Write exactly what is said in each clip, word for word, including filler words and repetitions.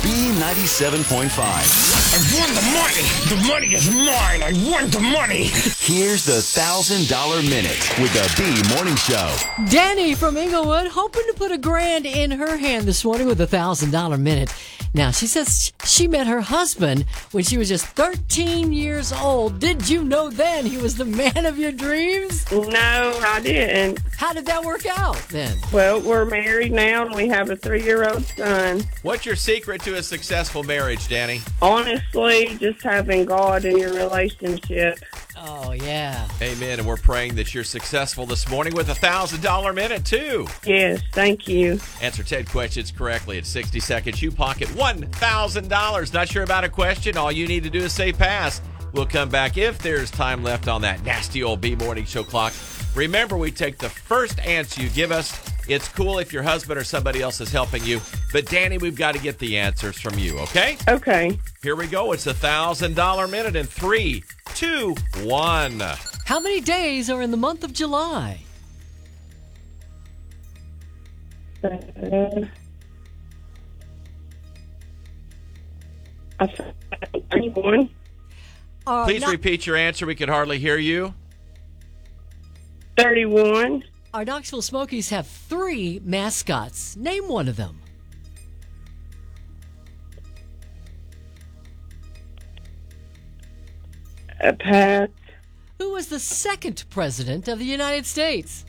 B ninety-seven point five. I won the money. The money is mine. I won the money. Here's the one thousand dollar Minute with the B Morning Show. Danny from Inglewood hoping to put a grand in her hand this morning with a one thousand dollar Minute. Now, she says she met her husband when she was just thirteen years old. Did you know then he was the man of your dreams? No, I didn't. How did that work out then? Well, we're married now, and we have a three-year-old son. What's your secret to a successful marriage, Danny? Honestly, just having God in your relationship. Oh, yeah. Amen. And we're praying that you're successful this morning with a one thousand dollar Minute, too. Yes, thank you. Answer ten questions correctly in sixty seconds. You pocket one thousand dollars. Not sure about a question? All you need to do is say pass. We'll come back if there's time left on that nasty old B Morning Show clock. Remember, we take the first answer you give us. It's cool if your husband or somebody else is helping you. But, Danny, we've got to get the answers from you, okay? Okay. Here we go. It's a one thousand dollar Minute in three, two, one. How many days are in the month of July? Uh, I thirty-one. Uh, Please not- repeat your answer. We can hardly hear you. thirty-one. Our Knoxville Smokies have three mascots. Name one of them. A pass. Who was the second president of the United States?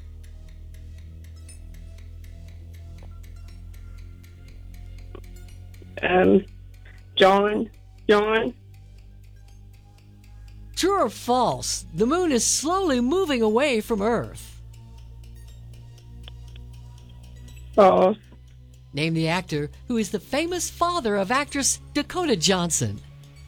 Um, John. John. True or false? The moon is slowly moving away from Earth. False. Name the actor who is the famous father of actress Dakota Johnson.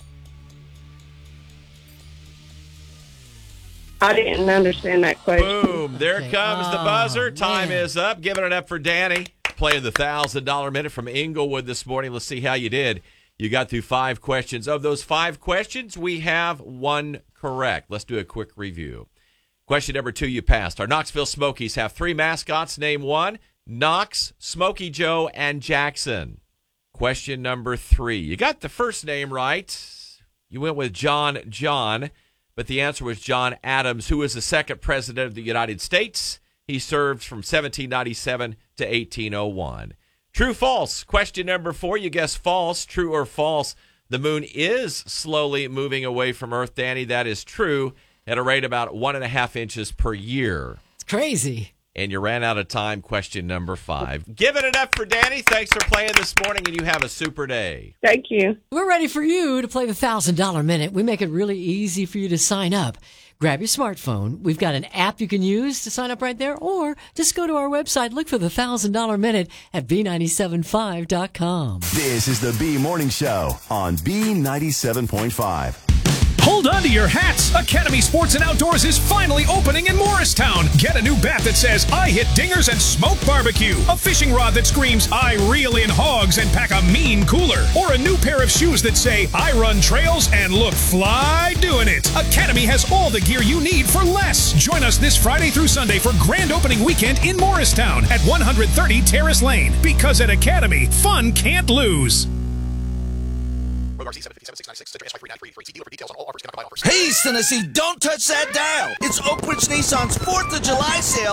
I didn't understand that question. Boom. There Okay. comes the Oh, buzzer. Time man. is up. Giving it up for Danny. Playing the one thousand dollar Minute from Inglewood this morning. Let's see how you did. You got through five questions. Of those five questions, we have one correct. Let's do a quick review. Question number two, you passed. Our Knoxville Smokies have three mascots. Name one. Knox, Smokey Joe, and Jackson. Question number three. You got the first name right. You went with John John, but the answer was John Adams, who was the second president of the United States. He served from seventeen ninety-seven to eighteen oh one. True, false. Question number four. You guessed false. True or false? The moon is slowly moving away from Earth, Danny. That is true at a rate about one and a half inches per year. It's crazy. And you ran out of time. Question number five. Giving it up for Danny. Thanks for playing this morning, and you have a super day. Thank you. We're ready for you to play the one thousand dollar Minute. We make it really easy for you to sign up. Grab your smartphone. We've got an app you can use to sign up right there, or just go to our website, look for the one thousand dollar Minute at B nine seven five dot com. This is the B Morning Show on B ninety-seven point five. Hold on to your hats. Academy Sports and Outdoors is finally opening in Morristown. Get a new bat that says, I hit dingers and smoke barbecue. A fishing rod that screams, I reel in hogs and pack a mean cooler. Or a new pair of shoes that say, I run trails and look fly doing it. Academy has all the gear you need for less. Join us this Friday through Sunday for grand opening weekend in Morristown at one thirty Terrace Lane. Because at Academy, fun can't lose. Hey, Tennessee, don't touch that dial. It's Oak Ridge Nissan's fourth of July sale.